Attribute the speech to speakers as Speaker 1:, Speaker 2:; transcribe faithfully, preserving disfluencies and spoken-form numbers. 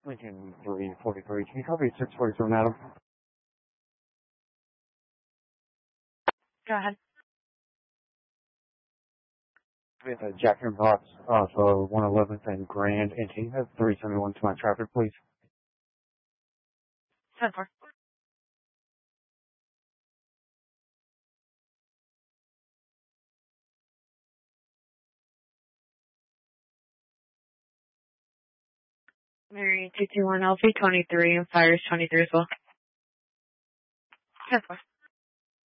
Speaker 1: Lincoln three forty-three. Can you copy six forty-seven, Adam?
Speaker 2: Go ahead.
Speaker 1: We have a Jack in the Box off of one eleventh and Grand, and can you have three seventy-one to my traffic, please?
Speaker 2: ten four. Mary two two one L P twenty-three and Fires twenty-three as well. ten four.